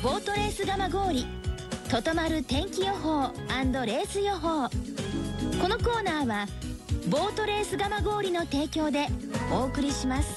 ボートレース蒲郡ととまる天気予報&レース予報。このコーナーはボートレース蒲郡の提供でお送りします。